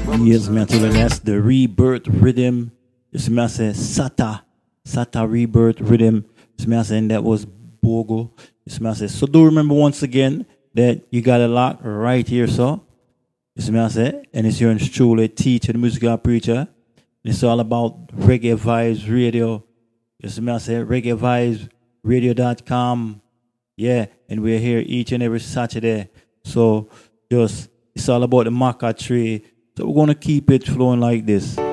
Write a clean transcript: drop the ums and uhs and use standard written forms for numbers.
Yes, man, so that's the rebirth rhythm. This man says Sata rebirth rhythm. This man saying that was Bogo. This man says, so do remember once again that you got a lock right here, so. This man said, and it's your truly teacher, the musical preacher. It's all about Reggae Vibes Radio. This man said, reggaevibesradio.com. Yeah, and we're here each and every Saturday. So just, it's all about the maca tree. So we're going to keep it flowing like this.